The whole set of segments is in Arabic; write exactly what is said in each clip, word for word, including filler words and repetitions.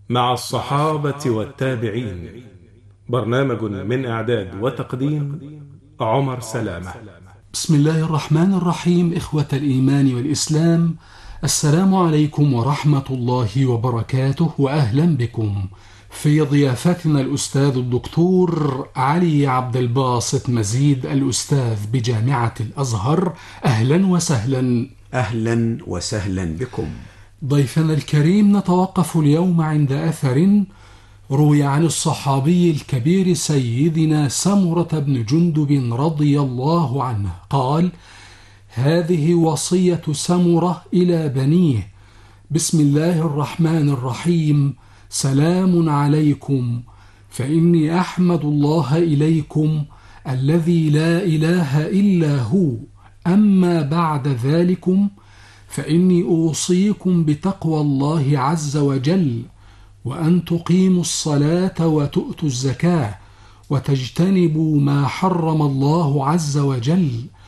مع الصحابة والتابعين. برنامج من إعداد وتقديم عمر سلامة. بسم الله الرحمن الرحيم. إخوة الإيمان والإسلام، السلام عليكم ورحمة الله وبركاته، وأهلا بكم في ضيافتنا الأستاذ الدكتور علي عبد الباسط مزيد، الأستاذ بجامعة الأزهر. أهلا وسهلا. أهلا وسهلا بكم. ضيفنا الكريم، نتوقف اليوم عند أثر روي عن الصحابي الكبير سيدنا سمرة بن جندب رضي الله عنه قال: هذه وصية سمرة إلى بنيه: بسم الله الرحمن الرحيم، سلام عليكم، فإني أحمد الله إليكم الذي لا إله إلا هو، أما بعد ذلكم فإني أوصيكم بتقوى الله عز وجل، وأن تقيموا الصلاة وتؤتوا الزكاة، وتجتنبوا ما حرم الله عز وجل،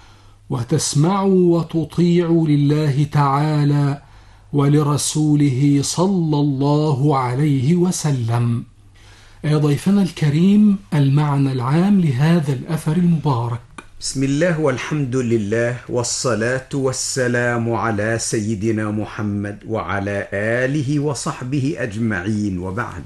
وتسمعوا وتطيعوا لله تعالى ولرسوله صلى الله عليه وسلم. يا ضيفنا الكريم، المعنى العام لهذا الأثر المبارك. بسم الله والحمد لله، والصلاة والسلام على سيدنا محمد وعلى آله وصحبه أجمعين، وبعد.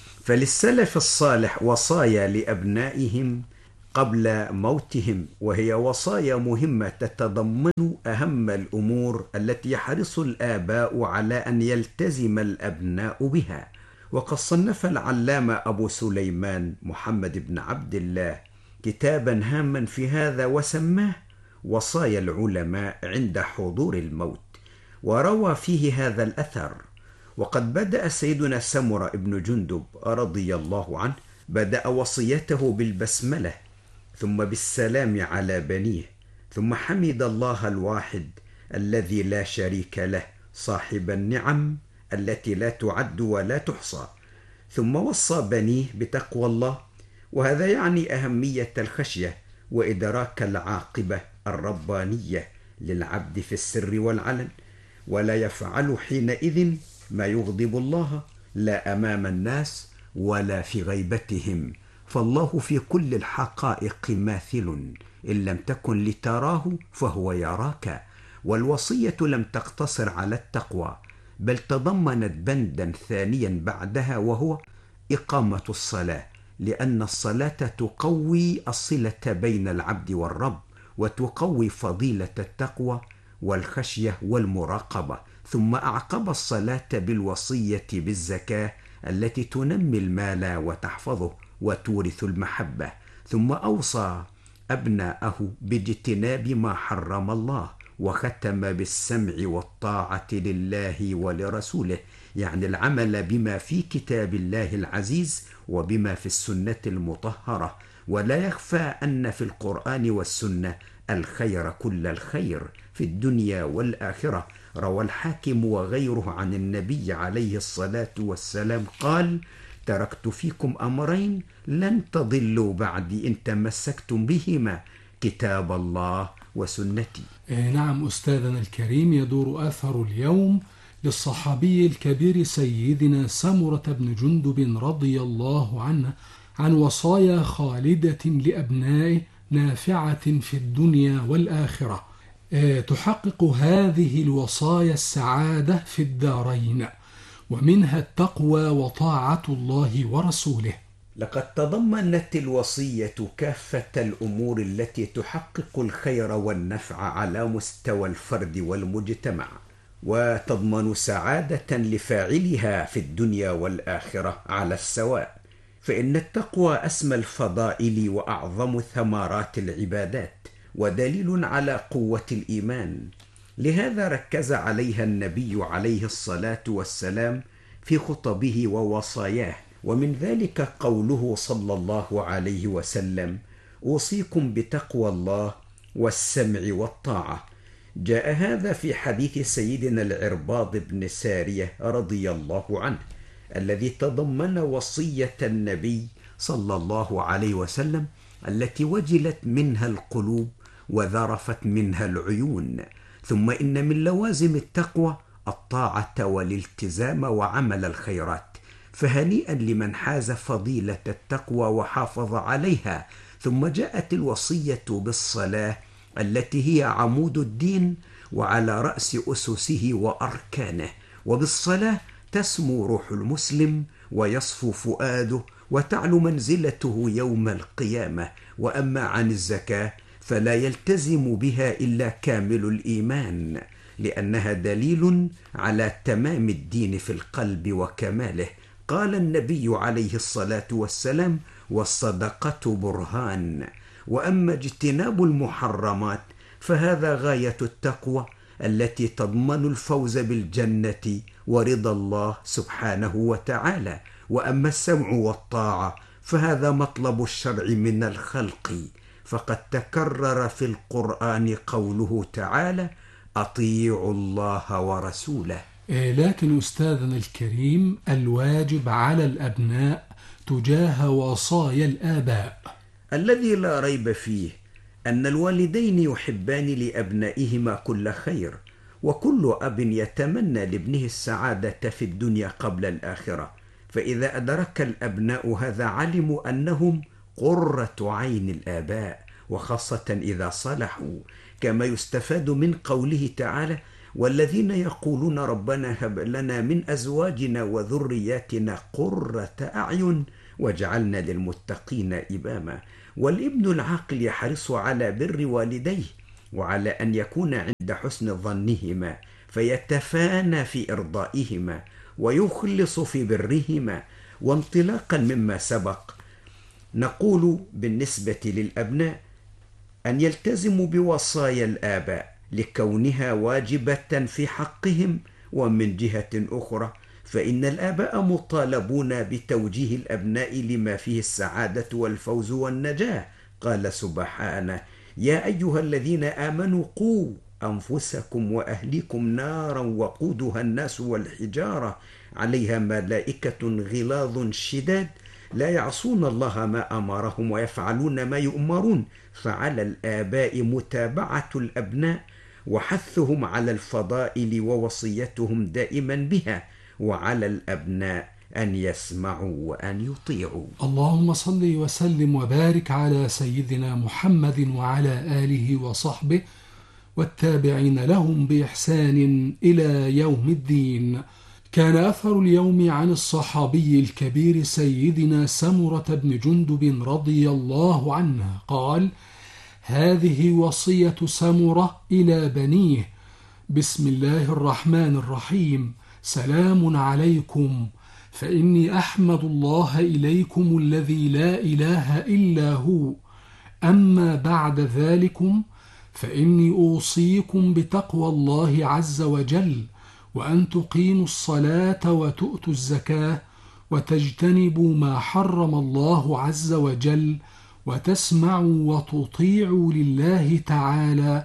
فللسلف الصالح وصايا لأبنائهم قبل موتهم، وهي وصايا مهمة تتضمن أهم الأمور التي يحرص الآباء على أن يلتزم الأبناء بها. وقد صنف العلامة أبو سليمان محمد بن عبد الله كتابا هاما في هذا، وسماه وصايا العلماء عند حضور الموت، وروى فيه هذا الأثر. وقد بدأ سيدنا سمرة بن جندب رضي الله عنه بدأ وصيته بالبسملة، ثم بالسلام على بنيه، ثم حمد الله الواحد الذي لا شريك له صاحب النعم التي لا تعد ولا تحصى، ثم وصى بنيه بتقوى الله، وهذا يعني أهمية الخشية وإدراك العاقبة الربانية للعبد في السر والعلن، ولا يفعل حينئذ ما يغضب الله، لا أمام الناس ولا في غيبتهم، فالله في كل الحقائق ماثل، إن لم تكن لتراه فهو يراك. والوصية لم تقتصر على التقوى، بل تضمنت بندا ثانيا بعدها، وهو إقامة الصلاة، لأن الصلاة تقوي الصلة بين العبد والرب، وتقوي فضيلة التقوى والخشية والمراقبة. ثم أعقب الصلاة بالوصية بالزكاة التي تنمي المال وتحفظه وتورث المحبة. ثم أوصى أبناءه باجتناب ما حرم الله، وختم بالسمع والطاعة لله ولرسوله، يعني العمل بما في كتاب الله العزيز وبما في السنة المطهرة. ولا يخفى أن في القرآن والسنة الخير كل الخير في الدنيا والآخرة. روى الحاكم وغيره عن النبي عليه الصلاة والسلام قال: تركت فيكم أمرين لن تضلوا بعدي إن تمسكتم بهما، كتاب الله وسنتي. نعم أستاذنا الكريم، يدور أثر اليوم للصحابي الكبير سيدنا سمرة بن جندب رضي الله عنه عن وصايا خالدة لأبنائه نافعة في الدنيا والآخرة، تحقق هذه الوصايا السعادة في الدارين، ومنها التقوى وطاعة الله ورسوله. لقد تضمنت الوصية كافة الأمور التي تحقق الخير والنفع على مستوى الفرد والمجتمع، وتضمن سعادة لفاعلها في الدنيا والآخرة على السواء. فإن التقوى أسمى الفضائل وأعظم ثمرات العبادات، ودليل على قوة الإيمان. لهذا ركز عليها النبي عليه الصلاة والسلام في خطبه ووصاياه، ومن ذلك قوله صلى الله عليه وسلم: أوصيكم بتقوى الله والسمع والطاعة. جاء هذا في حديث سيدنا العرباض بن سارية رضي الله عنه، الذي تضمن وصية النبي صلى الله عليه وسلم التي وجلت منها القلوب وذرفت منها العيون. ثم إن من لوازم التقوى الطاعة والالتزام وعمل الخيرات، فهنيئا لمن حاز فضيلة التقوى وحافظ عليها. ثم جاءت الوصية بالصلاة التي هي عمود الدين وعلى رأس أسسه وأركانه، وبالصلاة تسمو روح المسلم ويصفو فؤاده وتعلو منزلته يوم القيامة. وأما عن الزكاة فلا يلتزم بها إلا كامل الإيمان، لأنها دليل على تمام الدين في القلب وكماله. قال النبي عليه الصلاة والسلام: والصدقة برهان. وأما اجتناب المحرمات فهذا غاية التقوى التي تضمن الفوز بالجنة ورضا الله سبحانه وتعالى. وأما السمع والطاعة فهذا مطلب الشرع من الخلق، فقد تكرر في القرآن قوله تعالى: أطيعوا الله ورسوله. لكن أستاذنا الكريم، الواجب على الأبناء تجاه وصايا الآباء الذي لا ريب فيه أن الوالدين يحبان لأبنائهما كل خير، وكل أب يتمنى لابنه السعادة في الدنيا قبل الآخرة. فإذا أدرك الأبناء هذا علموا أنهم قرة عين الآباء، وخاصة إذا صلحوا، كما يستفاد من قوله تعالى: والذين يقولون ربنا هب لنا من أزواجنا وذرياتنا قرة أعين واجعلنا للمتقين إماما. والابن العاقل يحرص على بر والديه وعلى أن يكون عند حسن ظنهما، فيتفانى في إرضائهما ويخلص في برهما. وانطلاقا مما سبق نقول بالنسبة للأبناء أن يلتزموا بوصايا الآباء لكونها واجبة في حقهم. ومن جهة أخرى فإن الآباء مطالبون بتوجيه الأبناء لما فيه السعادة والفوز والنجاة. قال سبحانه: يا أيها الذين آمنوا قوا أنفسكم وأهليكم نارا وقودها الناس والحجارة عليها ملائكة غلاظ شداد لا يعصون الله ما أمرهم ويفعلون ما يؤمرون. فعلى الآباء متابعة الأبناء وحثهم على الفضائل ووصيتهم دائما بها، وعلى الأبناء أن يسمعوا وأن يطيعوا. اللهم صل وسلم وبارك على سيدنا محمد وعلى آله وصحبه والتابعين لهم بإحسان إلى يوم الدين. كان أثر اليوم عن الصحابي الكبير سيدنا سمرة بن جندب رضي الله عنه قال: هذه وصية سمرة إلى بنيه: بسم الله الرحمن الرحيم، سلام عليكم، فإني أحمد الله إليكم الذي لا إله إلا هو. أما بعد ذلكم فإني أوصيكم بتقوى الله عز وجل، وأن تقيموا الصلاة وتؤتوا الزكاة وتجتنبوا ما حرم الله عز وجل، وتسمعوا وتطيعوا لله تعالى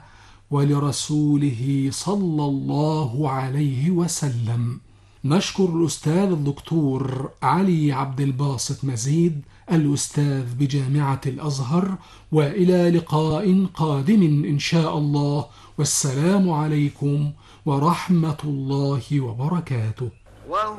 ولرسوله صلى الله عليه وسلم. نشكر الأستاذ الدكتور علي عبد الباسط مزيد، الأستاذ بجامعة الأزهر، وإلى لقاء قادم إن شاء الله، والسلام عليكم ورحمة الله وبركاته.